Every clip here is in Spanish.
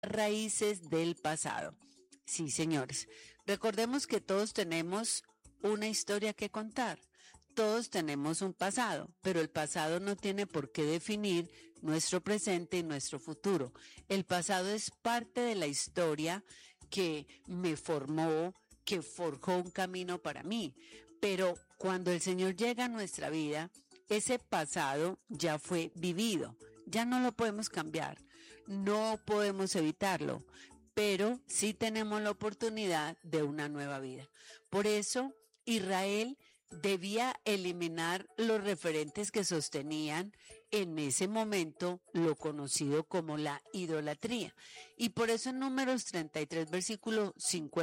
raíces del pasado. Sí, señores, recordemos que todos tenemos una historia que contar. Todos tenemos un pasado, pero el pasado no tiene por qué definir nuestro presente y nuestro futuro. El pasado es parte de la historia que me formó, que forjó un camino para mí. Pero cuando el Señor llega a nuestra vida, ese pasado ya fue vivido. Ya no lo podemos cambiar, no podemos evitarlo, pero sí tenemos la oportunidad de una nueva vida. Por eso, Israel debía eliminar los referentes que sostenían en ese momento lo conocido como la idolatría. Y por eso en Números 33, versículo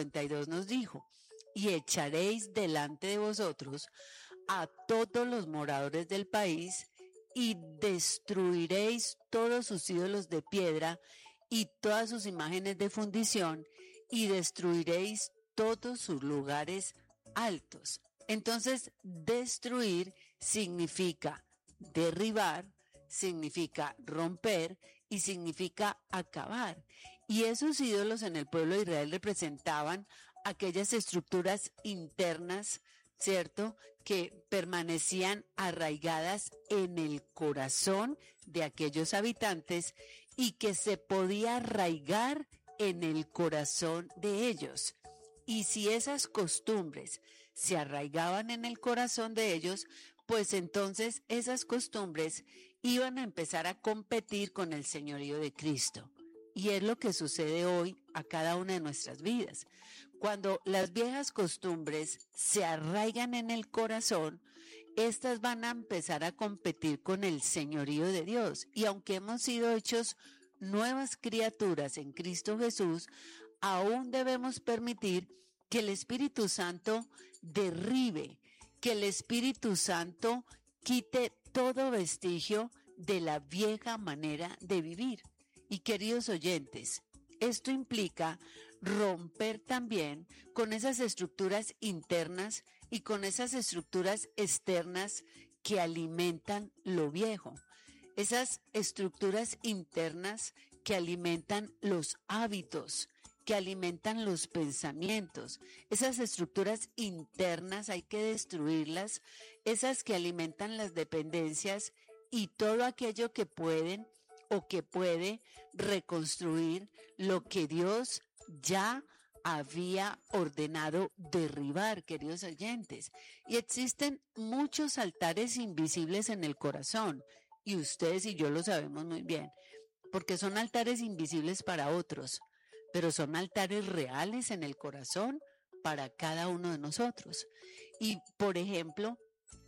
52 nos dijo: y echaréis delante de vosotros a todos los moradores del país y destruiréis todos sus ídolos de piedra y todas sus imágenes de fundición y destruiréis todos sus lugares altos. Entonces, destruir significa derribar, significa romper y significa acabar. Y esos ídolos en el pueblo de Israel representaban aquellas estructuras internas, ¿cierto?, que permanecían arraigadas en el corazón de aquellos habitantes y que se podía arraigar en el corazón de ellos. Y si esas costumbres se arraigaban en el corazón de ellos, pues entonces esas costumbres iban a empezar a competir con el señorío de Cristo. Y es lo que sucede hoy a cada una de nuestras vidas. Cuando las viejas costumbres se arraigan en el corazón, estas van a empezar a competir con el señorío de Dios. Y aunque hemos sido hechos nuevas criaturas en Cristo Jesús, aún debemos permitir que el Espíritu Santo derribe, que el Espíritu Santo quite todo vestigio de la vieja manera de vivir. Y queridos oyentes, esto implica romper también con esas estructuras internas y con esas estructuras externas que alimentan lo viejo. Esas estructuras internas que alimentan los hábitos, que alimentan los pensamientos. Esas estructuras internas hay que destruirlas, esas que alimentan las dependencias y todo aquello que pueden o que puede reconstruir lo que Dios ya había ordenado derribar, queridos oyentes. Y existen muchos altares invisibles en el corazón, y ustedes y yo lo sabemos muy bien, porque son altares invisibles para otros, pero son altares reales en el corazón para cada uno de nosotros. Y, por ejemplo,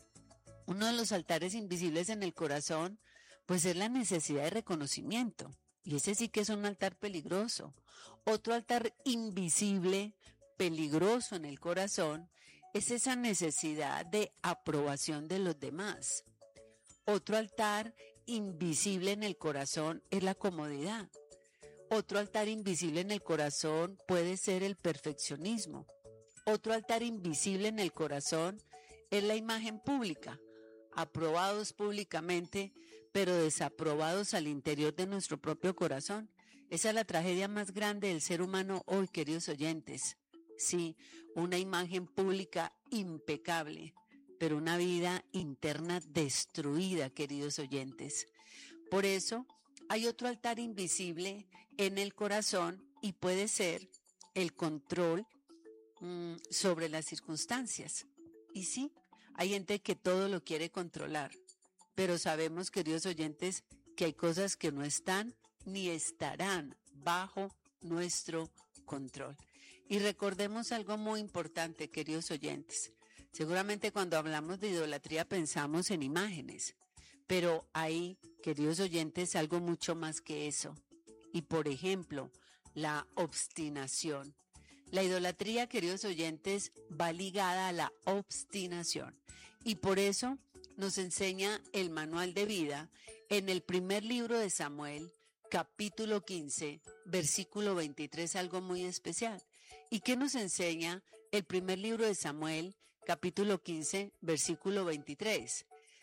uno de los altares invisibles en el corazón, pues es la necesidad de reconocimiento. Y ese sí que es un altar peligroso. Otro altar invisible, peligroso en el corazón, es esa necesidad de aprobación de los demás. Otro altar invisible en el corazón es la comodidad. Otro altar invisible en el corazón puede ser el perfeccionismo. Otro altar invisible en el corazón es la imagen pública. Aprobados públicamente, pero desaprobados al interior de nuestro propio corazón. Esa es la tragedia más grande del ser humano hoy, queridos oyentes. Sí, una imagen pública impecable, pero una vida interna destruida, queridos oyentes. Por eso, hay otro altar invisible en el corazón y puede ser el control sobre las circunstancias. Y sí, hay gente que todo lo quiere controlar, pero sabemos, queridos oyentes, que hay cosas que no están ni estarán bajo nuestro control. Y recordemos algo muy importante, queridos oyentes. Seguramente cuando hablamos de idolatría pensamos en imágenes, pero hay, queridos oyentes, algo mucho más que eso. Y por ejemplo, la obstinación. La idolatría, queridos oyentes, va ligada a la obstinación. Y por eso nos enseña el manual de vida en el primer libro de Samuel, capítulo 15, versículo 23, algo muy especial. ¿Y qué nos enseña el primer libro de Samuel, capítulo 15, versículo 23?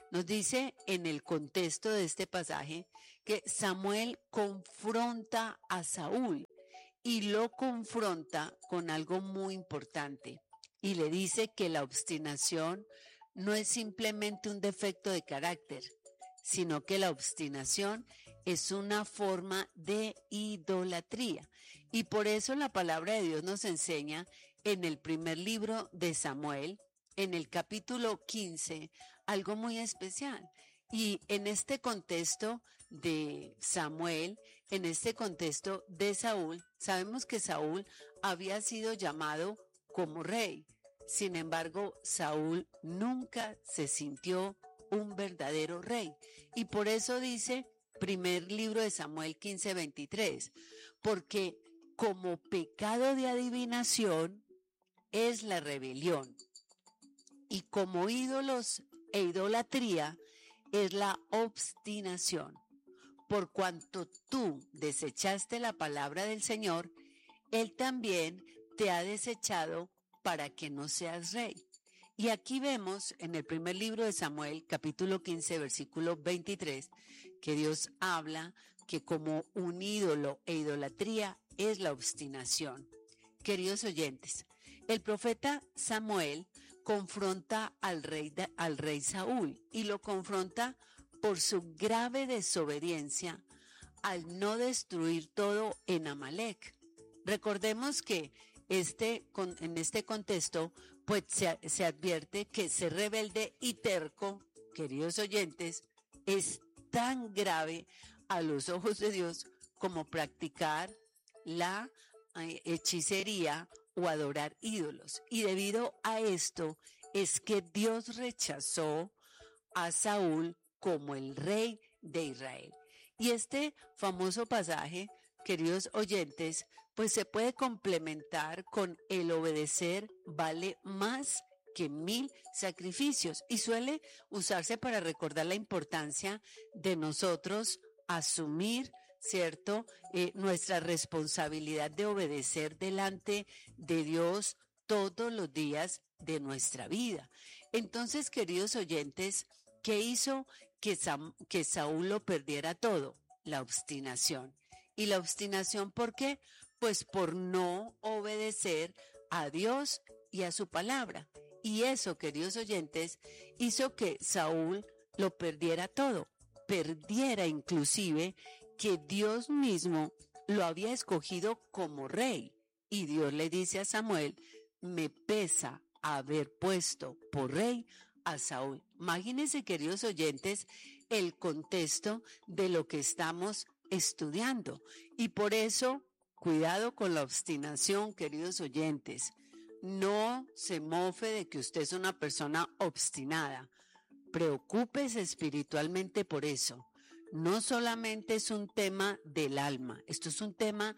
Nos dice en el contexto de este pasaje que Samuel confronta a Saúl y lo confronta con algo muy importante y le dice que la obstinación no es simplemente un defecto de carácter, sino que la obstinación es una forma de idolatría. Y por eso la palabra de Dios nos enseña en el primer libro de Samuel, en el capítulo 15, algo muy especial. Y en este contexto de Samuel, en este contexto de Saúl, sabemos que Saúl había sido llamado como rey. Sin embargo, Saúl nunca se sintió un verdadero rey. Y por eso dice primer libro de Samuel 15:23, porque como pecado de adivinación es la rebelión, y como ídolos e idolatría es la obstinación. Por cuanto tú desechaste la palabra del Señor, Él también te ha desechado para que no seas rey. Y aquí vemos en el primer libro de Samuel, capítulo 15, versículo 23, que Dios habla que como un ídolo e idolatría es la obstinación. Queridos oyentes, el profeta Samuel confronta al rey Saúl y lo confronta por su grave desobediencia al no destruir todo en Amalek. Recordemos que en este contexto pues se advierte que ser rebelde y terco, queridos oyentes, es tan grave a los ojos de Dios como practicar la hechicería o adorar ídolos. Y debido a esto es que Dios rechazó a Saúl como el rey de Israel. Y este famoso pasaje, queridos oyentes, pues se puede complementar con el obedecer vale más que 1000 sacrificios y suele usarse para recordar la importancia de nosotros asumir, ¿cierto? Nuestra responsabilidad de obedecer delante de Dios todos los días de nuestra vida. Entonces, queridos oyentes, ¿qué hizo que Saúl lo perdiera todo? La obstinación. ¿Y la obstinación por qué? Pues por no obedecer a Dios y a su palabra. Y eso, queridos oyentes, hizo que Saúl lo perdiera todo, perdiera inclusive que Dios mismo lo había escogido como rey. Y Dios le dice a Samuel, me pesa haber puesto por rey a Saúl. Imagínense, queridos oyentes, el contexto de lo que estamos estudiando. Y por eso, cuidado con la obstinación, queridos oyentes. No se mofe de que usted es una persona obstinada. Preocúpese espiritualmente por eso. No solamente es un tema del alma, esto es un tema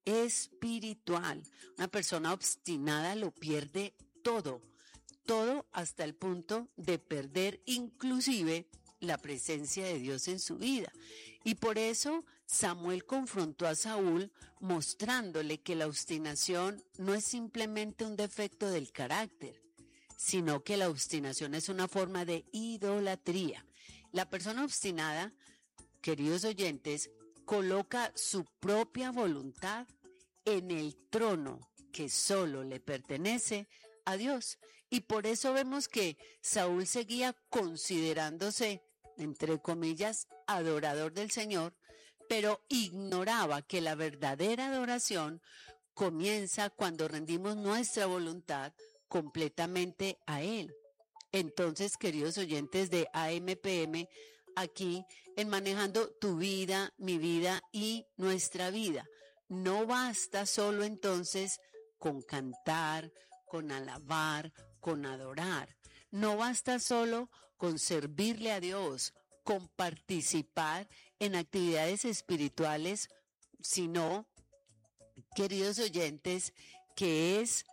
espiritual. Una persona obstinada lo pierde todo, todo hasta el punto de perder inclusive la presencia de Dios en su vida. Y por eso Samuel confrontó a Saúl mostrándole que la obstinación no es simplemente un defecto del carácter, sino que la obstinación es una forma de idolatría. La persona obstinada, queridos oyentes, coloca su propia voluntad en el trono que solo le pertenece a Dios. Y por eso vemos que Saúl seguía considerándose, entre comillas, adorador del Señor, pero ignoraba que la verdadera adoración comienza cuando rendimos nuestra voluntad completamente a Él. Entonces, queridos oyentes de AMPM, aquí en Manejando tu vida, mi vida y nuestra vida, no basta solo entonces con cantar, con alabar, con adorar. No basta solo con servirle a Dios, con participar en actividades espirituales, sino, queridos oyentes, que es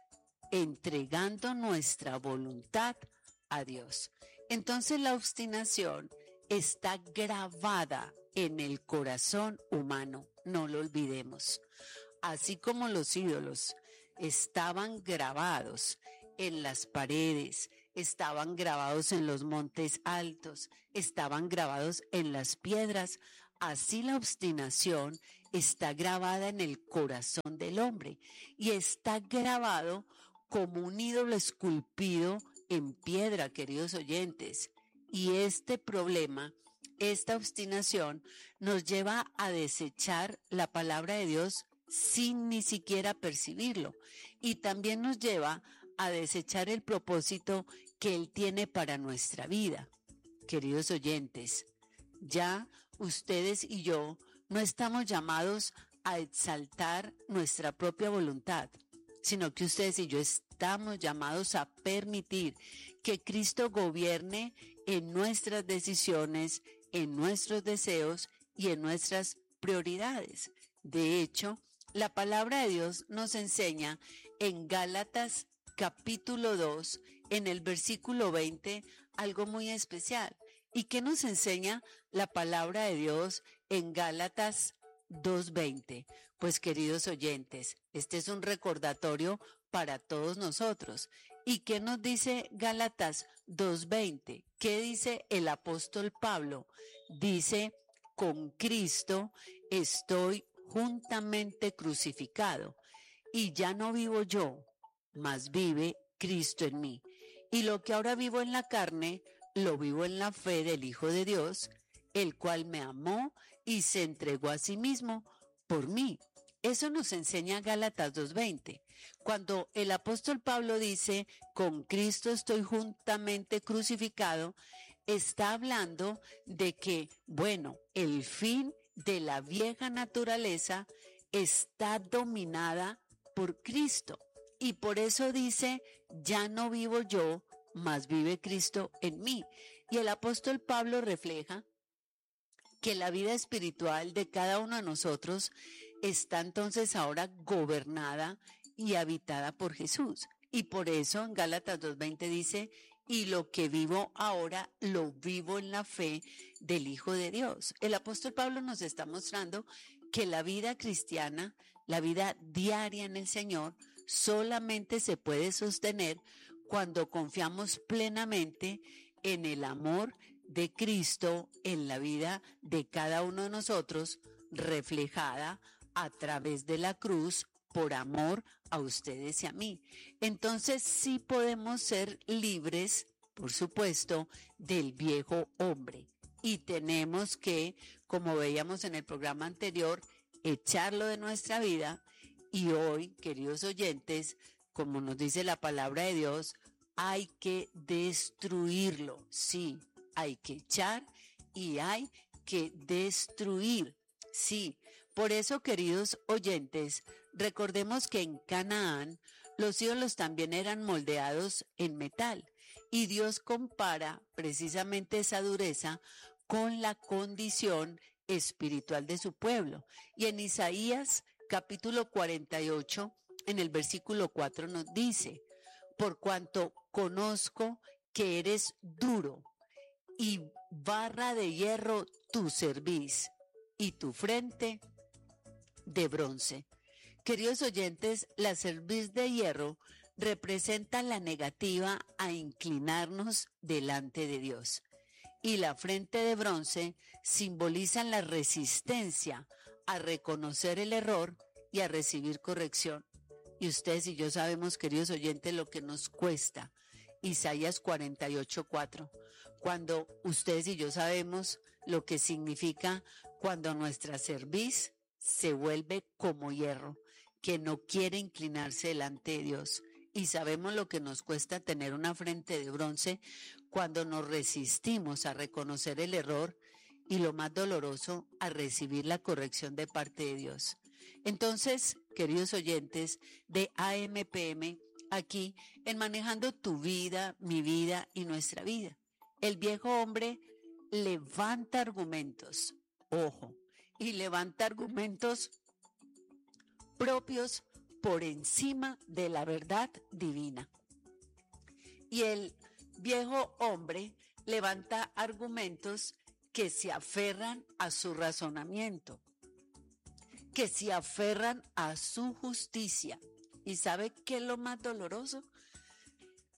entregando nuestra voluntad a Dios. Entonces la obstinación está grabada en el corazón humano, no lo olvidemos. Así como los ídolos estaban grabados en las paredes, estaban grabados en los montes altos, estaban grabados en las piedras. Así la obstinación está grabada en el corazón del hombre y está grabado como un ídolo esculpido en piedra, queridos oyentes. Y este problema, esta obstinación, nos lleva a desechar la palabra de Dios sin ni siquiera percibirlo. Y también nos lleva a desechar el propósito que Él tiene para nuestra vida. Queridos oyentes, ya ustedes y yo no estamos llamados a exaltar nuestra propia voluntad, sino que ustedes y yo estamos llamados a permitir que Cristo gobierne en nuestras decisiones, en nuestros deseos y en nuestras prioridades. De hecho, la palabra de Dios nos enseña en Gálatas capítulo 2, en el versículo 20, algo muy especial. ¿Y qué nos enseña la palabra de Dios en Gálatas 2:20? Pues queridos oyentes, este es un recordatorio para todos nosotros. ¿Y qué nos dice Gálatas 2:20? ¿Qué dice el apóstol Pablo? Dice, con Cristo estoy juntamente crucificado, y ya no vivo yo, mas vive Cristo en mí. Y lo que ahora vivo en la carne, lo vivo en la fe del Hijo de Dios, el cual me amó y se entregó a sí mismo por mí. Eso nos enseña Gálatas 2:20. Cuando el apóstol Pablo dice, con Cristo estoy juntamente crucificado, está hablando de que, bueno, el fin de la vieja naturaleza está dominada por Cristo. Y por eso dice, ya no vivo yo, mas vive Cristo en mí. Y el apóstol Pablo refleja que la vida espiritual de cada uno de nosotros está entonces ahora gobernada y habitada por Jesús. Y por eso en Gálatas 2:20 dice, y lo que vivo ahora lo vivo en la fe del Hijo de Dios. El apóstol Pablo nos está mostrando que la vida cristiana, la vida diaria en el Señor, solamente se puede sostener cuando confiamos plenamente en el amor de Cristo en la vida de cada uno de nosotros, reflejada a través de la cruz por amor a ustedes y a mí. Entonces sí podemos ser libres, por supuesto, del viejo hombre. Y tenemos que, como veíamos en el programa anterior, echarlo de nuestra vida. Y hoy, queridos oyentes, como nos dice la palabra de Dios, hay que destruirlo. Sí, hay que echar y hay que destruir. Sí, por eso, queridos oyentes, recordemos que en Canaán los ídolos también eran moldeados en metal y Dios compara precisamente esa dureza con la condición espiritual de su pueblo. Y en Isaías capítulo 48, en el versículo 4 nos dice, por cuanto conozco que eres duro y barra de hierro tu cerviz y tu frente de bronce. Queridos oyentes, la cerviz de hierro representa la negativa a inclinarnos delante de Dios y la frente de bronce simboliza la resistencia a reconocer el error y a recibir corrección. Y ustedes y yo sabemos, queridos oyentes, lo que nos cuesta. Isaías 48:4. Cuando ustedes y yo sabemos lo que significa cuando nuestra cerviz se vuelve como hierro, que no quiere inclinarse delante de Dios. Y sabemos lo que nos cuesta tener una frente de bronce cuando nos resistimos a reconocer el error y, lo más doloroso, a recibir la corrección de parte de Dios. Entonces, queridos oyentes de AMPM, aquí en Manejando tu vida, mi vida y nuestra vida, el viejo hombre levanta argumentos, ojo, y levanta argumentos propios por encima de la verdad divina. Y el viejo hombre levanta argumentos que se aferran a su razonamiento, que se aferran a su justicia. ¿Y sabe qué es lo más doloroso?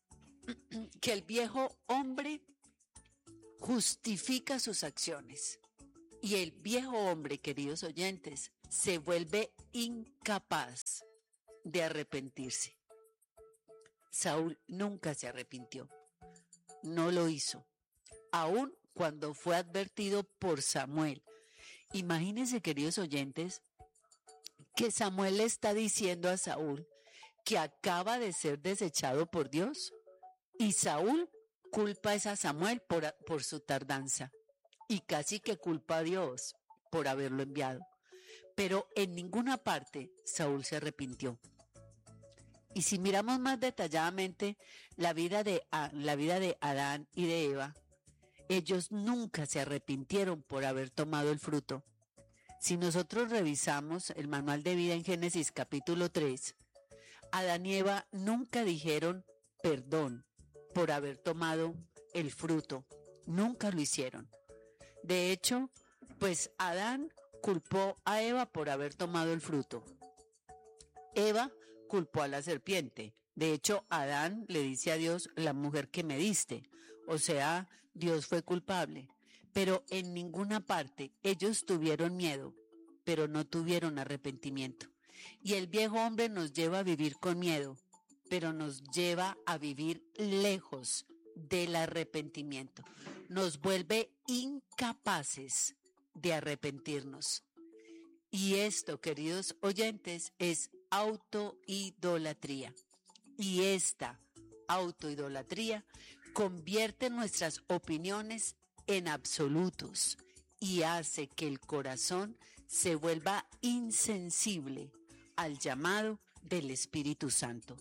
que el viejo hombre justifica sus acciones. Y el viejo hombre, queridos oyentes, se vuelve incapaz de arrepentirse. Saúl nunca se arrepintió, no lo hizo, aun cuando fue advertido por Samuel. Imagínense, queridos oyentes, que Samuel le está diciendo a Saúl que acaba de ser desechado por Dios, y Saúl culpa a Samuel por su tardanza, y casi que culpa a Dios por haberlo enviado. Pero en ninguna parte Saúl se arrepintió. Y si miramos más detalladamente la vida de Adán y de Eva, ellos nunca se arrepintieron por haber tomado el fruto. Si nosotros revisamos el manual de vida en Génesis capítulo 3, Adán y Eva nunca dijeron perdón por haber tomado el fruto. Nunca lo hicieron. De hecho, pues Adán culpó a Eva por haber tomado el fruto. Eva culpó a la serpiente. De hecho, Adán le dice a Dios, la mujer que me diste. O sea, Dios fue culpable. Pero en ninguna parte ellos tuvieron miedo, pero no tuvieron arrepentimiento. Y el viejo hombre nos lleva a vivir con miedo, pero nos lleva a vivir lejos del arrepentimiento. Nos vuelve incapaces de arrepentirnos. Y esto, queridos oyentes, es autoidolatría. Y esta autoidolatría convierte nuestras opiniones en absolutos y hace que el corazón se vuelva insensible al llamado del Espíritu Santo.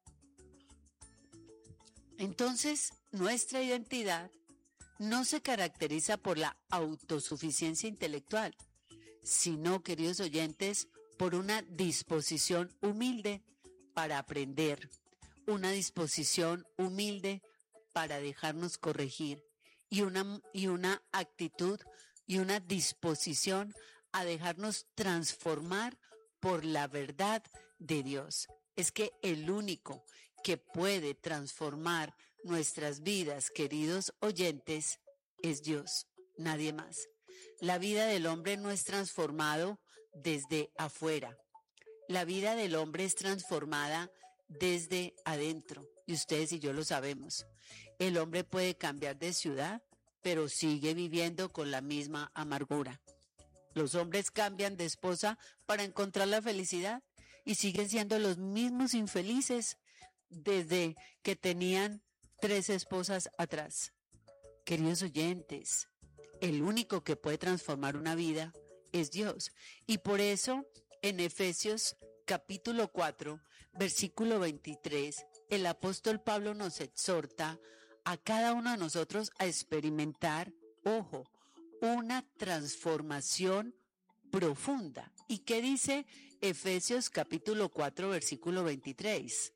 Entonces, nuestra identidad no se caracteriza por la autosuficiencia intelectual, sino, queridos oyentes, por una disposición humilde para aprender, una disposición humilde para dejarnos corregir y una actitud y una disposición a dejarnos transformar por la verdad de Dios. Es que el único que puede transformar nuestras vidas, queridos oyentes, es Dios, nadie más. La vida del hombre no es transformado desde afuera. La vida del hombre es transformada desde adentro. Y ustedes y yo lo sabemos. El hombre puede cambiar de ciudad, pero sigue viviendo con la misma amargura. Los hombres cambian de esposa para encontrar la felicidad y siguen siendo los mismos infelices desde que tenían 3 esposas atrás. Queridos oyentes, el único que puede transformar una vida es Dios. Y por eso, en Efesios capítulo 4, versículo 23, el apóstol Pablo nos exhorta a cada uno de nosotros a experimentar, ojo, una transformación profunda. ¿Y qué dice Efesios capítulo 4, versículo 23?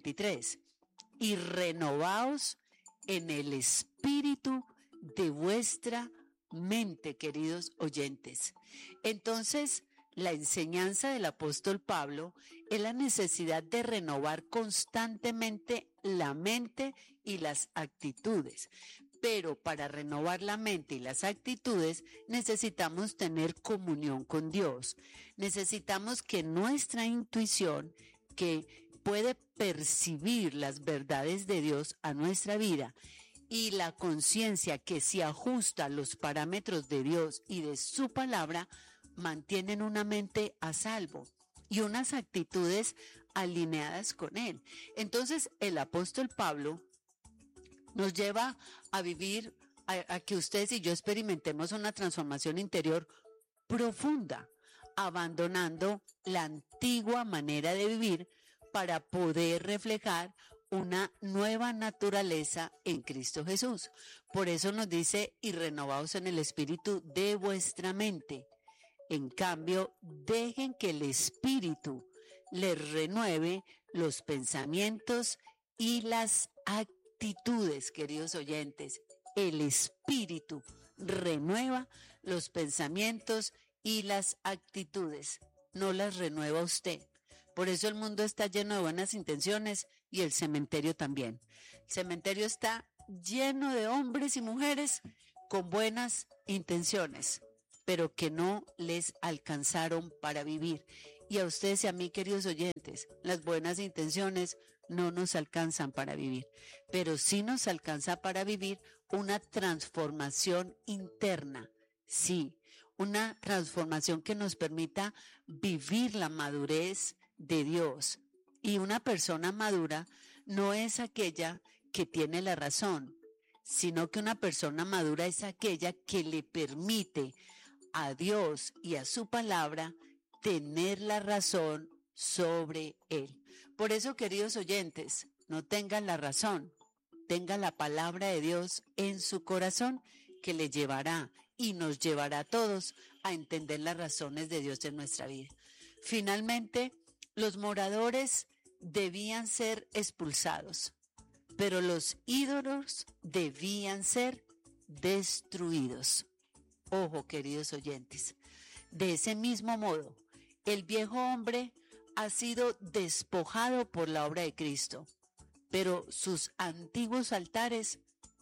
Y renovaos en el espíritu de vuestra mente, queridos oyentes. Entonces, la enseñanza del apóstol Pablo es la necesidad de renovar constantemente la mente y las actitudes. Pero para renovar la mente y las actitudes necesitamos tener comunión con Dios. Necesitamos que nuestra intuición, que puede percibir las verdades de Dios a nuestra vida, y la conciencia que se ajusta a los parámetros de Dios y de su palabra, mantienen una mente a salvo y unas actitudes alineadas con Él. Entonces, el apóstol Pablo nos lleva a vivir, a que ustedes y yo experimentemos una transformación interior profunda, abandonando la antigua manera de vivir para poder reflejar una nueva naturaleza en Cristo Jesús. Por eso nos dice, y renovaos en el espíritu de vuestra mente. En cambio, dejen que el espíritu les renueve los pensamientos y las actitudes, queridos oyentes. El espíritu renueva los pensamientos y las actitudes. No las renueva usted. Por eso el mundo está lleno de buenas intenciones y el cementerio también. El cementerio está lleno de hombres y mujeres con buenas intenciones, pero que no les alcanzaron para vivir. Y a ustedes y a mí, queridos oyentes, las buenas intenciones no nos alcanzan para vivir, pero sí nos alcanza para vivir una transformación interna, sí, una transformación que nos permita vivir la madurez de Dios. Y una persona madura no es aquella que tiene la razón, sino que una persona madura es aquella que le permite a Dios y a su palabra tener la razón sobre él. Por eso, queridos oyentes, no tengan la razón, tenga la palabra de Dios en su corazón, que le llevará y nos llevará a todos a entender las razones de Dios en nuestra vida. Finalmente, los moradores debían ser expulsados, pero los ídolos debían ser destruidos. Ojo, queridos oyentes, de ese mismo modo, el viejo hombre ha sido despojado por la obra de Cristo, pero sus antiguos altares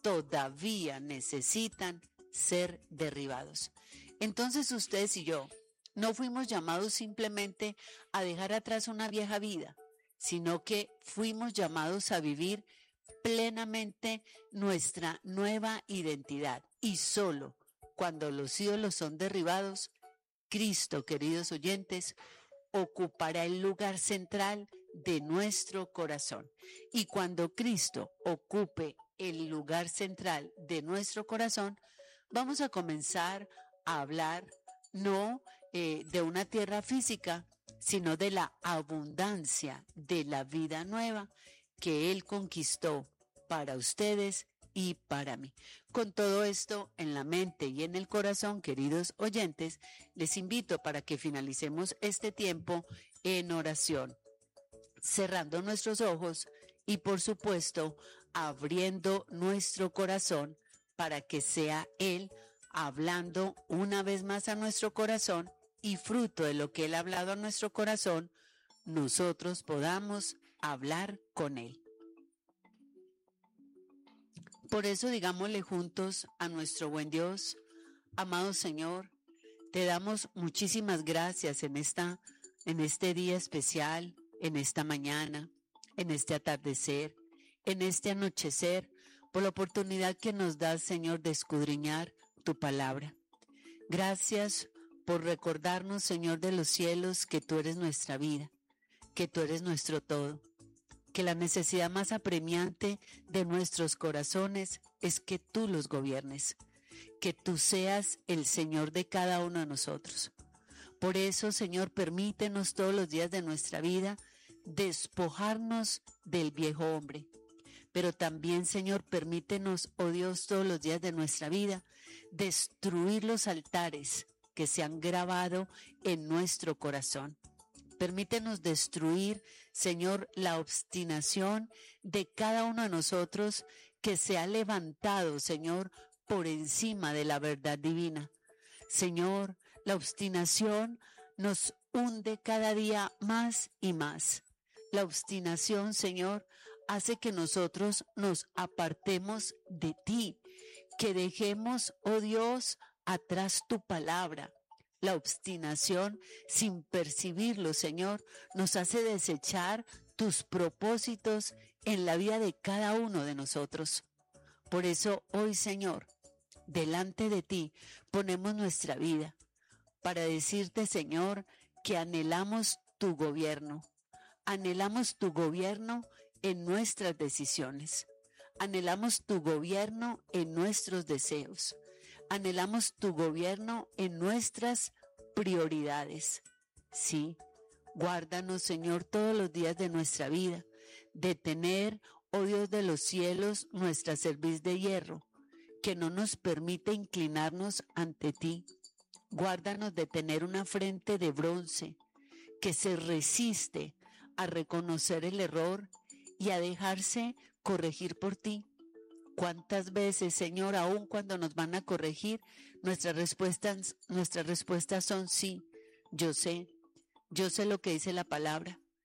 todavía necesitan ser derribados. Entonces ustedes y yo no fuimos llamados simplemente a dejar atrás una vieja vida, sino que fuimos llamados a vivir plenamente nuestra nueva identidad. Y solo cuando los ídolos son derribados, Cristo, queridos oyentes, ocupará el lugar central de nuestro corazón. Y cuando Cristo ocupe el lugar central de nuestro corazón, vamos a comenzar a hablar no de una tierra física, sino de la abundancia de la vida nueva que Él conquistó para ustedes y para mí. Con todo esto en la mente y en el corazón, queridos oyentes, les invito para que finalicemos este tiempo en oración, cerrando nuestros ojos y, por supuesto, abriendo nuestro corazón para que sea Él hablando una vez más a nuestro corazón, y fruto de lo que Él ha hablado a nuestro corazón, nosotros podamos hablar con Él. Por eso digámosle juntos a nuestro buen Dios: amado Señor, te damos muchísimas gracias en este día especial, en esta mañana, en este atardecer, en este anochecer, por la oportunidad que nos das, Señor, de escudriñar tu palabra. Gracias por recordarnos, Señor de los cielos, que tú eres nuestra vida, que tú eres nuestro todo, que la necesidad más apremiante de nuestros corazones es que tú los gobiernes, que tú seas el Señor de cada uno de nosotros. Por eso, Señor, permítenos todos los días de nuestra vida despojarnos del viejo hombre. Pero también, Señor, permítenos, oh Dios, todos los días de nuestra vida destruir los altares que se han grabado en nuestro corazón. Permítenos destruir, Señor, la obstinación de cada uno de nosotros que se ha levantado, Señor, por encima de la verdad divina. Señor, la obstinación nos hunde cada día más y más. La obstinación, Señor, hace que nosotros nos apartemos de ti, que dejemos, oh Dios, atrás tu palabra. La obstinación, sin percibirlo, Señor, nos hace desechar tus propósitos en la vida de cada uno de nosotros. Por eso hoy, Señor, delante de ti ponemos nuestra vida para decirte, Señor, que anhelamos tu gobierno. Anhelamos tu gobierno en nuestras decisiones. Anhelamos tu gobierno en nuestros deseos. Anhelamos tu gobierno en nuestras prioridades. Sí, guárdanos, Señor, todos los días de nuestra vida, de tener, oh Dios de los cielos, nuestra cerviz de hierro, que no nos permite inclinarnos ante ti. Guárdanos de tener una frente de bronce, que se resiste a reconocer el error y a dejarse corregir por ti. ¿Cuántas veces, Señor, aun cuando nos van a corregir, nuestras respuestas son sí, yo sé lo que dice la palabra,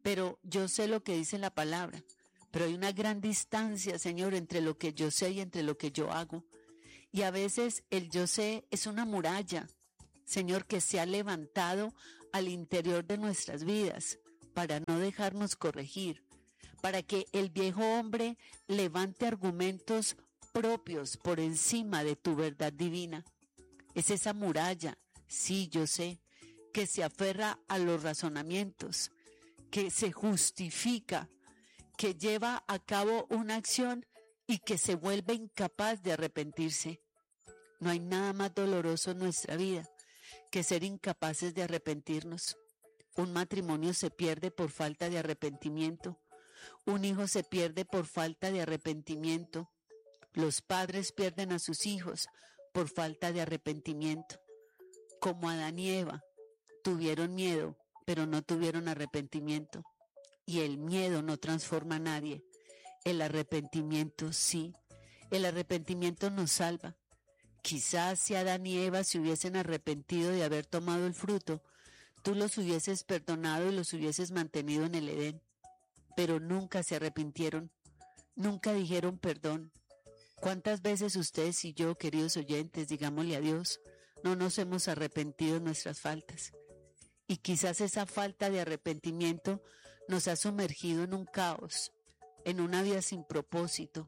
pero yo sé lo que dice la palabra. Pero hay una gran distancia, Señor, entre lo que yo sé y entre lo que yo hago. Y a veces el yo sé es una muralla, Señor, que se ha levantado al interior de nuestras vidas para no dejarnos corregir, para que el viejo hombre levante argumentos propios por encima de tu verdad divina. Es esa muralla, sí, yo sé, que se aferra a los razonamientos, que se justifica, que lleva a cabo una acción y que se vuelve incapaz de arrepentirse. No hay nada más doloroso en nuestra vida que ser incapaces de arrepentirnos. Un matrimonio se pierde por falta de arrepentimiento. Un hijo se pierde por falta de arrepentimiento. Los padres pierden a sus hijos por falta de arrepentimiento. Como Adán y Eva, tuvieron miedo, pero no tuvieron arrepentimiento. Y el miedo no transforma a nadie. El arrepentimiento sí. El arrepentimiento nos salva. Quizás si Adán y Eva se hubiesen arrepentido de haber tomado el fruto, tú los hubieses perdonado y los hubieses mantenido en el Edén. Pero nunca se arrepintieron, nunca dijeron perdón. ¿Cuántas veces ustedes y yo, queridos oyentes, digámosle a Dios, no nos hemos arrepentido de nuestras faltas? Y quizás esa falta de arrepentimiento nos ha sumergido en un caos, en una vida sin propósito,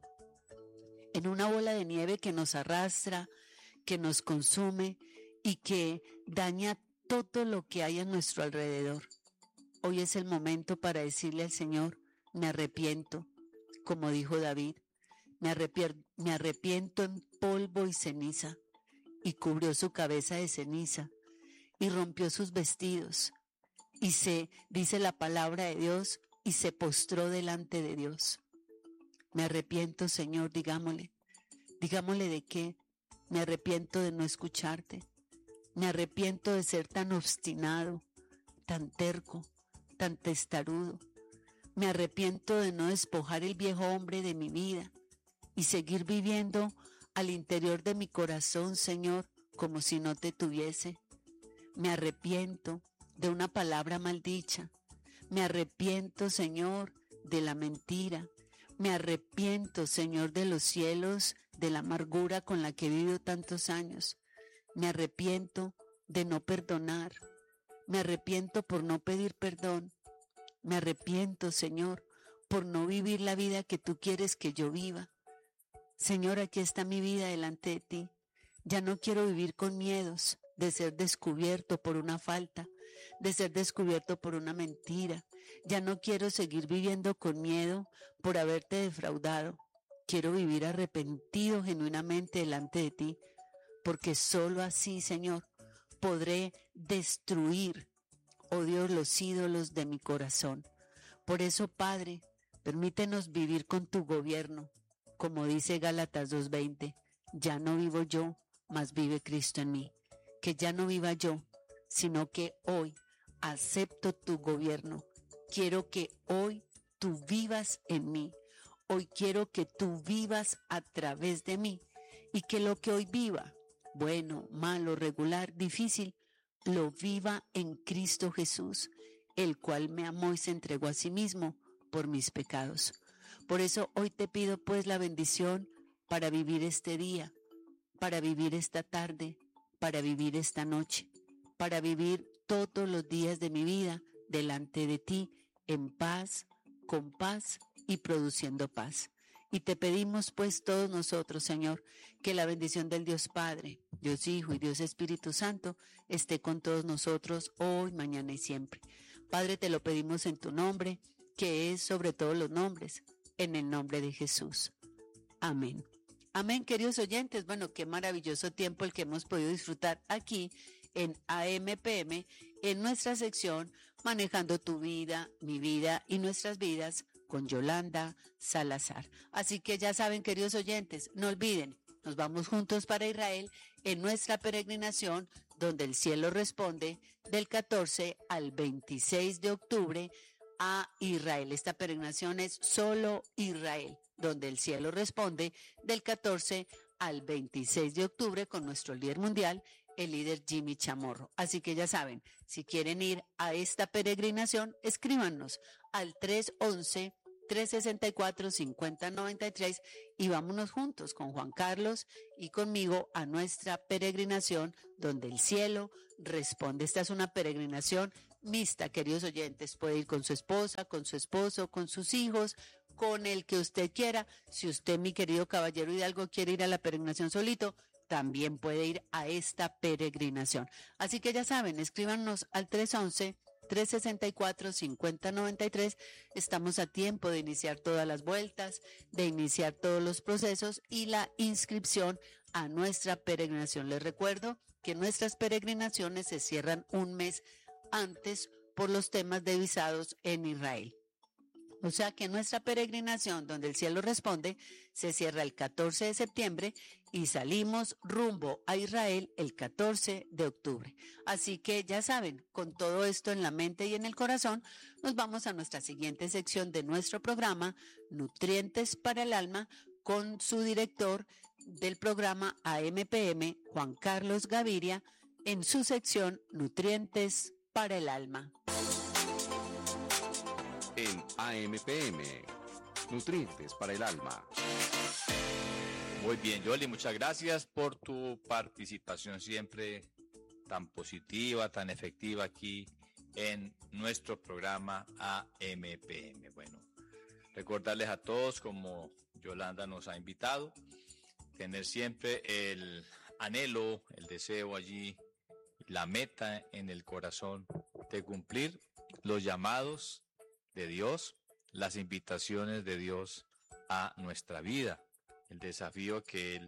en una bola de nieve que nos arrastra, que nos consume y que daña todo lo que hay a nuestro alrededor. Hoy es el momento para decirle al Señor, me arrepiento, como dijo David, me arrepiento en polvo y ceniza, y cubrió su cabeza de ceniza, y rompió sus vestidos, y dice la palabra de Dios, y se postró delante de Dios. Me arrepiento, Señor, digámosle de qué. Me arrepiento de no escucharte. Me arrepiento de ser tan obstinado, tan terco, tan testarudo. Me arrepiento de no despojar el viejo hombre de mi vida y seguir viviendo al interior de mi corazón, Señor, como si no te tuviese. Me arrepiento de una palabra maldicha. Me arrepiento, Señor, de la mentira. Me arrepiento, Señor, de los cielos, de la amargura con la que he vivido tantos años. Me arrepiento de no perdonar. Me arrepiento por no pedir perdón. Me arrepiento, Señor, por no vivir la vida que tú quieres que yo viva. Señor, aquí está mi vida delante de ti. Ya no quiero vivir con miedos de ser descubierto por una falta, de ser descubierto por una mentira. Ya no quiero seguir viviendo con miedo por haberte defraudado. Quiero vivir arrepentido genuinamente delante de ti, porque solo así, Señor, podré destruir, oh Dios, los ídolos de mi corazón. Por eso, Padre, permítenos vivir con tu gobierno, como dice Gálatas 2:20, ya no vivo yo, mas vive Cristo en mí. Que ya no viva yo, sino que hoy acepto tu gobierno. Quiero que hoy tú vivas en mí. Hoy quiero que tú vivas a través de mí y que lo que hoy viva, bueno, malo, regular, difícil, lo viva en Cristo Jesús, el cual me amó y se entregó a sí mismo por mis pecados. Por eso hoy te pido pues la bendición para vivir este día, para vivir esta tarde, para vivir esta noche, para vivir todos los días de mi vida delante de ti en paz, con paz y produciendo paz. Y te pedimos pues todos nosotros, Señor, que la bendición del Dios Padre, Dios Hijo y Dios Espíritu Santo esté con todos nosotros hoy, mañana y siempre. Padre, te lo pedimos en tu nombre, que es sobre todos los nombres, en el nombre de Jesús. Amén. Amén, queridos oyentes. Bueno, qué maravilloso tiempo el que hemos podido disfrutar aquí en AMPM, en nuestra sección Manejando tu vida, mi vida y nuestras vidas con Yolanda Salazar. Así que ya saben, queridos oyentes, no olviden, nos vamos juntos para Israel en nuestra peregrinación donde el cielo responde del 14 al 26 de octubre a Israel. Esta peregrinación es solo Israel, donde el cielo responde del 14 al 26 de octubre con nuestro líder mundial, el líder Jimmy Chamorro. Así que ya saben, si quieren ir a esta peregrinación, escríbanos al 311-364-5093 y vámonos juntos con Juan Carlos y conmigo a nuestra peregrinación donde el cielo responde. Esta es una peregrinación mixta, queridos oyentes. Puede ir con su esposa, con su esposo, con sus hijos, con el que usted quiera. Si usted, mi querido caballero Hidalgo, quiere ir a la peregrinación solito, también puede ir a esta peregrinación. Así que ya saben, escríbanos al 311-364-5093. Estamos a tiempo de iniciar todas las vueltas, de iniciar todos los procesos y la inscripción a nuestra peregrinación. Les recuerdo que nuestras peregrinaciones se cierran un mes antes por los temas de visados en Israel. O sea que nuestra peregrinación, donde el cielo responde, se cierra el 14 de septiembre y salimos rumbo a Israel el 14 de octubre. Así que ya saben, con todo esto en la mente y en el corazón, nos vamos a nuestra siguiente sección de nuestro programa, Nutrientes para el Alma, con su director del programa AMPM, Juan Carlos Gaviria, en su sección Nutrientes para el Alma. En AMPM, Nutrientes para el Alma. Muy bien, Yoli, muchas gracias por tu participación siempre tan positiva, tan efectiva aquí en nuestro programa AMPM. Bueno, recordarles a todos, como Yolanda nos ha invitado, tener siempre el anhelo, el deseo allí, la meta en el corazón de cumplir los llamados de Dios, las invitaciones de Dios a nuestra vida, el desafío que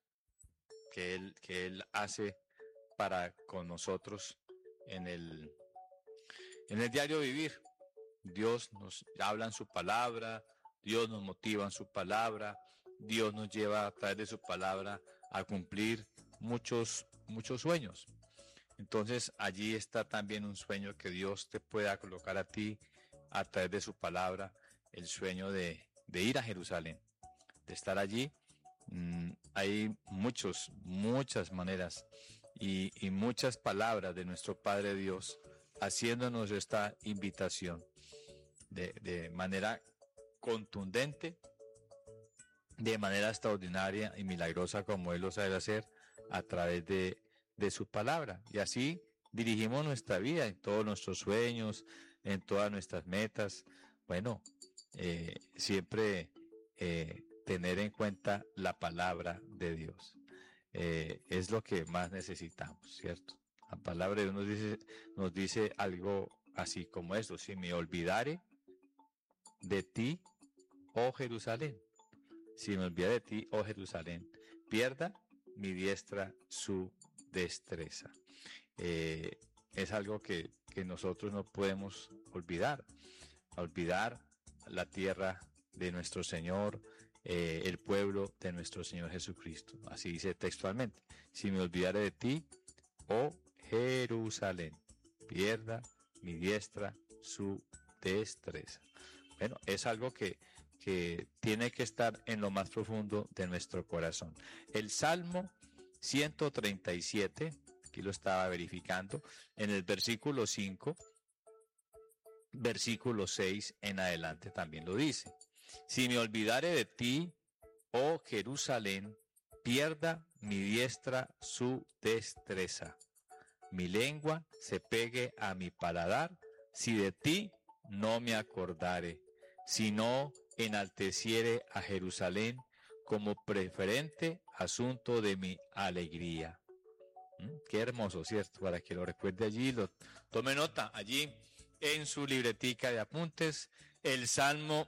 Él hace para con nosotros en el diario vivir. Dios nos habla en su palabra, Dios nos motiva en su palabra, Dios nos lleva a través de su palabra a cumplir muchos sueños. Entonces allí está también un sueño que Dios te pueda colocar a ti a través de su palabra, el sueño de ir a Jerusalén, de estar allí. Hay muchas maneras y muchas palabras de nuestro Padre Dios haciéndonos esta invitación de manera contundente, de manera extraordinaria y milagrosa, como Él lo sabe hacer a través de su palabra. Y así dirigimos nuestra vida en todos nuestros sueños, en todas nuestras metas. Bueno, siempre tener en cuenta la palabra de Dios. Es lo que más necesitamos, ¿cierto? La palabra de Dios nos dice algo así como esto: si me olvidare de ti, oh Jerusalén, si me olvidare de ti, oh Jerusalén, pierda mi diestra su destreza. Es algo que nosotros no podemos olvidar la tierra de nuestro Señor, el pueblo de nuestro Señor Jesucristo. Así dice textualmente: si me olvidare de ti, oh Jerusalén, pierda mi diestra su destreza. Bueno, es algo que tiene que estar en lo más profundo de nuestro corazón. El Salmo 137, aquí lo estaba verificando, en el versículo 5, versículo 6 en adelante también lo dice: si me olvidare de ti, oh Jerusalén, pierda mi diestra su destreza, mi lengua se pegue a mi paladar, si de ti no me acordare, si no enalteciere a Jerusalén como preferente asunto de mi alegría. Qué hermoso, ¿cierto? Para que lo recuerde allí, lo tome nota allí en su libretica de apuntes, el Salmo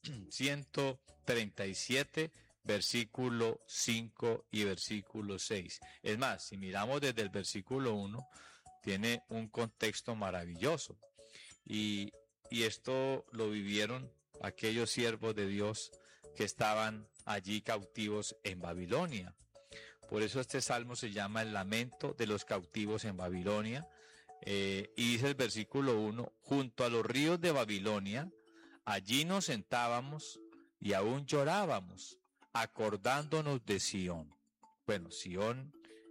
137, versículo 5 y versículo 6. Es más, si miramos desde el versículo 1, tiene un contexto maravilloso. Y esto lo vivieron aquellos siervos de Dios que estaban allí cautivos en Babilonia. Por eso este salmo se llama el lamento de los cautivos en Babilonia. Y dice el versículo 1: junto a los ríos de Babilonia, allí nos sentábamos y aún llorábamos, acordándonos de Sión. Bueno, Sión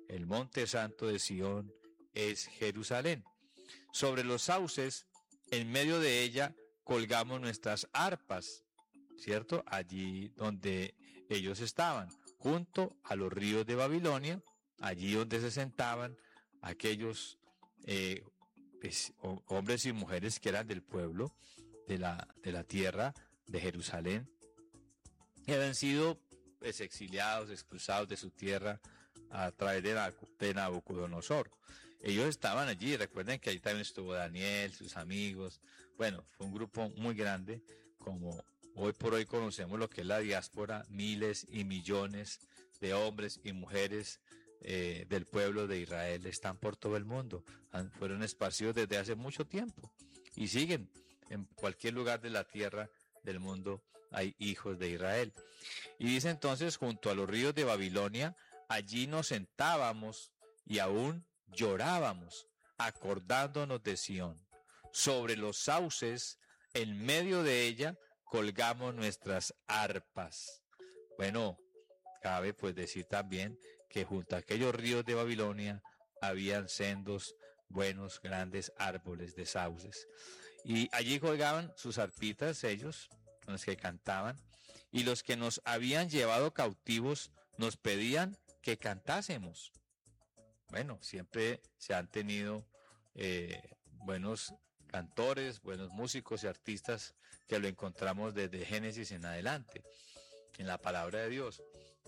el monte santo de Sión es Jerusalén. Sobre los sauces, en medio de ella, colgamos nuestras arpas, ¿cierto? Allí donde ellos estaban, junto a los ríos de Babilonia, allí donde se sentaban aquellos hombres y mujeres que eran del pueblo de la tierra de Jerusalén, y habían sido exiliados, expulsados de su tierra a través de Nabucodonosor. Ellos estaban allí, recuerden que allí también estuvo Daniel, sus amigos. Bueno, fue un grupo muy grande, como hoy por hoy conocemos lo que es la diáspora, miles y millones de hombres y mujeres del pueblo de Israel están por todo el mundo. Fueron esparcidos desde hace mucho tiempo y siguen en cualquier lugar de la tierra del mundo. Hay hijos de Israel. Y dice entonces, junto a los ríos de Babilonia, allí nos sentábamos y aún llorábamos, acordándonos de Sión. Sobre los sauces, en medio de ella, colgamos nuestras arpas. Bueno, cabe pues decir también que junto a aquellos ríos de Babilonia habían sendos, buenos, grandes árboles de sauces. Y allí colgaban sus arpitas ellos, con los que cantaban, y los que nos habían llevado cautivos nos pedían que cantásemos. Bueno, siempre se han tenido buenos cantores, buenos músicos y artistas que lo encontramos desde Génesis en adelante, en la palabra de Dios.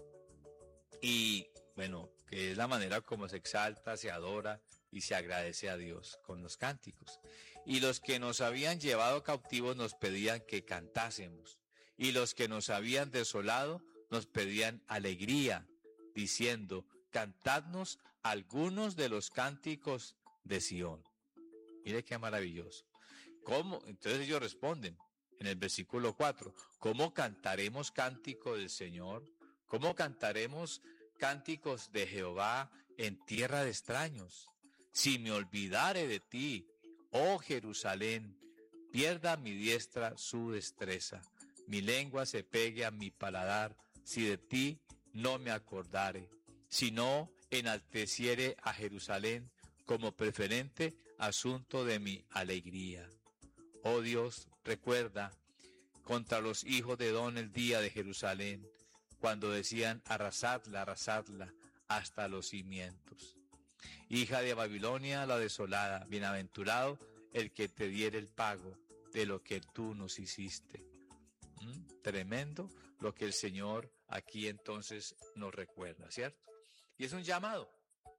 Y bueno, que es la manera como se exalta, se adora y se agradece a Dios con los cánticos. Y los que nos habían llevado cautivos nos pedían que cantásemos. Y los que nos habían desolado nos pedían alegría, diciendo, cantadnos algunos de los cánticos de Sión. Mire qué maravilloso. ¿Cómo? Entonces ellos responden en el versículo 4, ¿cómo cantaremos cántico del Señor? ¿Cómo cantaremos cánticos de Jehová en tierra de extraños? Si me olvidare de ti, oh Jerusalén, pierda mi diestra su destreza. Mi lengua se pegue a mi paladar, si de ti no me acordare. Si no enalteciere a Jerusalén como preferente asunto de mi alegría. Oh Dios, recuerda contra los hijos de Edom el día de Jerusalén, cuando decían arrasadla, arrasadla hasta los cimientos. Hija de Babilonia la desolada, bienaventurado el que te diere el pago de lo que tú nos hiciste. Tremendo lo que el Señor aquí entonces nos recuerda, ¿cierto? Y es un llamado.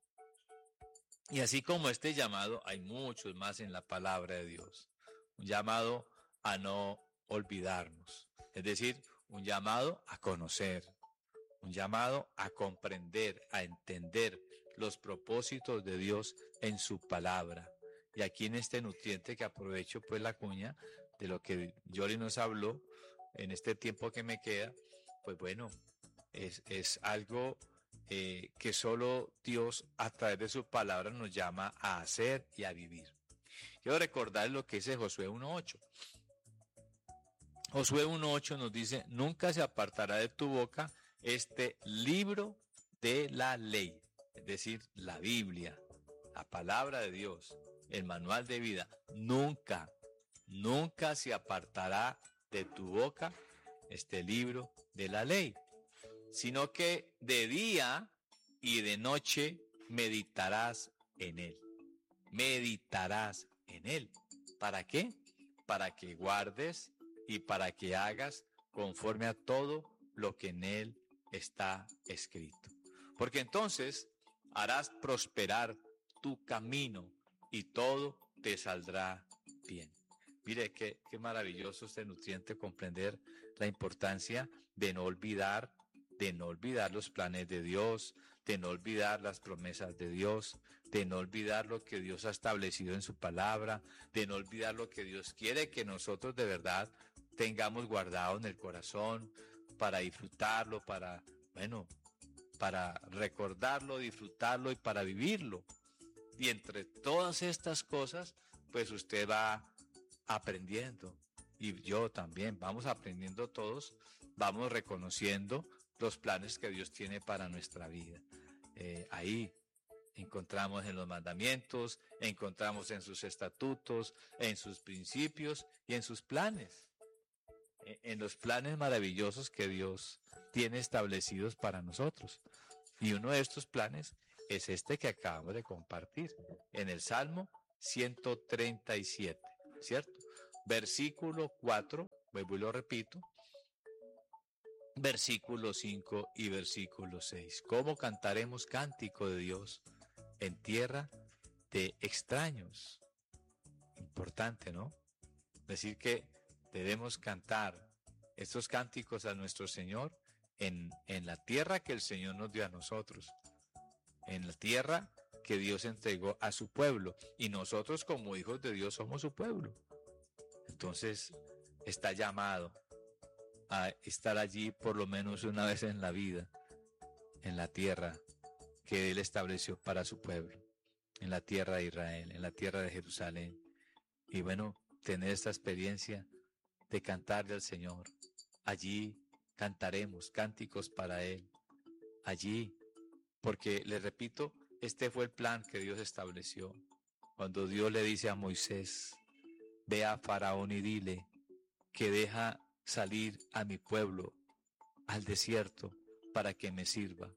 Y así como este llamado, hay muchos más en la palabra de Dios. Un llamado a no olvidarnos. Es decir, un llamado a conocer. Un llamado a comprender, a entender los propósitos de Dios en su palabra. Y aquí en este nutriente que aprovecho pues la cuña de lo que Yoli nos habló en este tiempo que me queda, pues bueno, es algo que solo Dios a través de su palabra nos llama a hacer y a vivir. Quiero recordar lo que dice Josué 1.8. Josué 1.8 nos dice, nunca se apartará de tu boca este libro de la ley, es decir, la Biblia, la palabra de Dios, el manual de vida. Nunca se apartará de tu boca este libro de la ley, sino que de día y de noche meditarás en él. Meditarás en él. ¿Para qué? Para que guardes y para que hagas conforme a todo lo que en él está escrito. Porque entonces harás prosperar tu camino y todo te saldrá bien. Mire qué maravilloso este nutriente, comprender la importancia de no olvidar los planes de Dios, de no olvidar las promesas de Dios, de no olvidar lo que Dios ha establecido en su palabra, de no olvidar lo que Dios quiere que nosotros de verdad tengamos guardado en el corazón para disfrutarlo, para recordarlo, disfrutarlo y para vivirlo. Y entre todas estas cosas, pues usted va aprendiendo, y yo también, vamos aprendiendo todos, vamos reconociendo los planes que Dios tiene para nuestra vida. Ahí Encontramos en los mandamientos, encontramos en sus estatutos, en sus principios y en sus planes. En los planes maravillosos que Dios tiene establecidos para nosotros. Y uno de estos planes es este que acabamos de compartir en el Salmo 137, ¿cierto? Versículo 4, vuelvo y lo repito, versículo 5 y versículo 6. ¿Cómo cantaremos cántico de Dios en tierra de extraños? Importante, ¿no? Decir que debemos cantar estos cánticos a nuestro Señor en la tierra que el Señor nos dio a nosotros, en la tierra que Dios entregó a su pueblo, y nosotros como hijos de Dios somos su pueblo. Entonces está llamado a estar allí por lo menos una vez en la vida, en la tierra que Él estableció para su pueblo, en la tierra de Israel, en la tierra de Jerusalén. Y bueno, tener esta experiencia de cantarle al Señor. Allí cantaremos cánticos para Él. Allí, porque les repito, este fue el plan que Dios estableció. Cuando Dios le dice a Moisés, ve a Faraón y dile que deja salir a mi pueblo al desierto para que me sirva.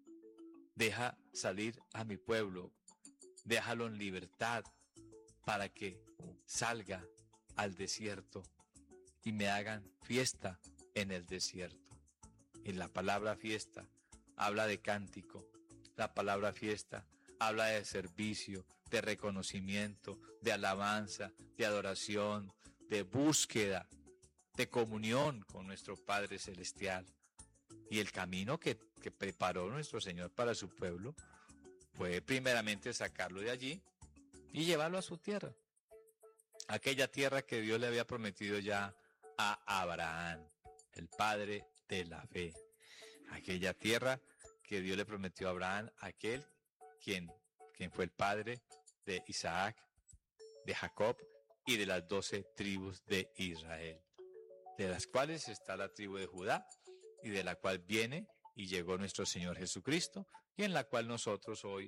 Deja salir a mi pueblo, déjalo en libertad para que salga al desierto y me hagan fiesta en el desierto. Y la palabra fiesta habla de cántico, la palabra fiesta habla de servicio, de reconocimiento, de alabanza, de adoración, de búsqueda, de comunión con nuestro Padre Celestial. Y el camino que preparó nuestro Señor para su pueblo fue primeramente sacarlo de allí y llevarlo a su tierra, aquella tierra que Dios le había prometido ya a Abraham, el padre de la fe, aquella tierra que Dios le prometió a Abraham, aquel quien fue el padre de Isaac, de Jacob y de las 12 tribus de Israel, de las cuales está la tribu de Judá y de la cual viene y llegó nuestro Señor Jesucristo, y en la cual nosotros hoy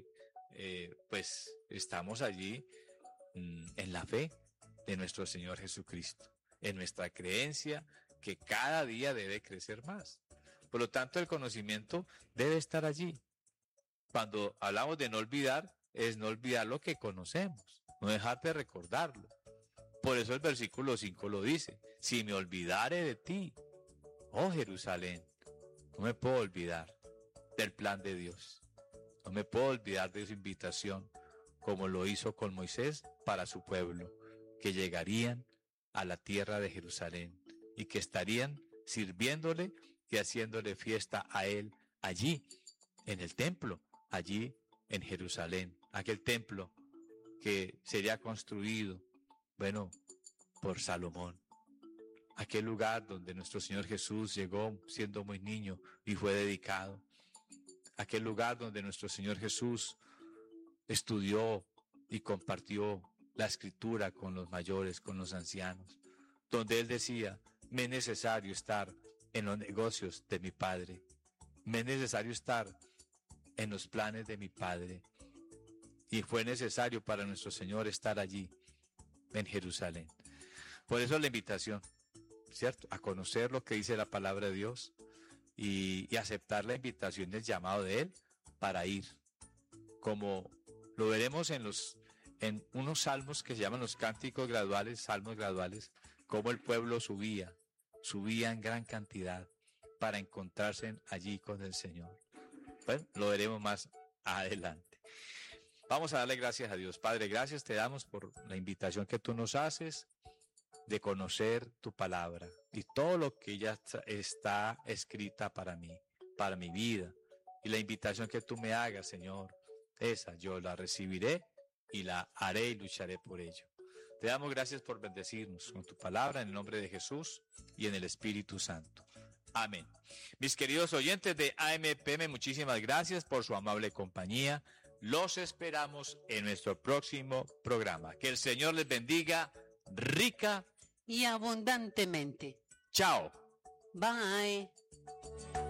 pues estamos allí en la fe de nuestro Señor Jesucristo, en nuestra creencia que cada día debe crecer más. Por lo tanto, el conocimiento debe estar allí. Cuando hablamos de no olvidar, es no olvidar lo que conocemos, no dejar de recordarlo. Por eso el versículo 5 lo dice, si me olvidare de ti, oh Jerusalén, no me puedo olvidar del plan de Dios. No me puedo olvidar de su invitación, como lo hizo con Moisés para su pueblo, que llegarían a la tierra de Jerusalén y que estarían sirviéndole y haciéndole fiesta a él allí, en el templo, allí en Jerusalén, aquel templo que sería construido, bueno, por Salomón. Aquel lugar donde nuestro Señor Jesús llegó siendo muy niño y fue dedicado. Aquel lugar donde nuestro Señor Jesús estudió y compartió la Escritura con los mayores, con los ancianos, donde Él decía, me es necesario estar en los negocios de mi Padre, me es necesario estar en los planes de mi Padre, y fue necesario para nuestro Señor estar allí, en Jerusalén. Por eso la invitación, ¿cierto?, a conocer lo que dice la palabra de Dios y aceptar la invitación del llamado de Él para ir, como lo veremos en unos salmos que se llaman los cánticos graduales, salmos graduales, como el pueblo subía en gran cantidad para encontrarse allí con el Señor. Bueno, lo veremos más adelante. Vamos a darle gracias a Dios. Padre, gracias te damos por la invitación que tú nos haces de conocer tu palabra y todo lo que ya está escrita para mí, para mi vida. Y la invitación que tú me hagas, Señor, esa yo la recibiré y la haré y lucharé por ello. Te damos gracias por bendecirnos con tu palabra en el nombre de Jesús y en el Espíritu Santo. Amén. Mis queridos oyentes de AMPM, muchísimas gracias por su amable compañía. Los esperamos en nuestro próximo programa. Que el Señor les bendiga rica y abundantemente. Chao. Bye.